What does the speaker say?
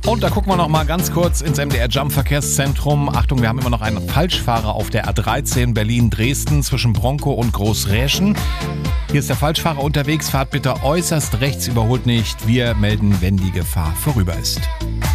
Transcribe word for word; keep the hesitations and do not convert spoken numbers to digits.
Und da gucken wir noch mal ganz kurz ins M D R Jump Verkehrszentrum. Achtung, wir haben immer noch einen Falschfahrer auf der A dreizehn Berlin-Dresden zwischen Bronkow und Großräschen. Hier ist der Falschfahrer unterwegs. Fahrt bitte äußerst rechts, überholt nicht. Wir melden, wenn die Gefahr vorüber ist.